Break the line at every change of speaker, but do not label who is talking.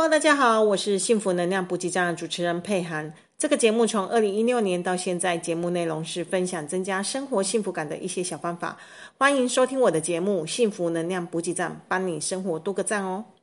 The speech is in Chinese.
大家好，我是幸福能量补给站的主持人佩涵。这个节目从2016年到现在，节目内容是分享增加生活幸福感的一些小方法。欢迎收听我的节目《幸福能量补给站》，帮你生活多个赞哦。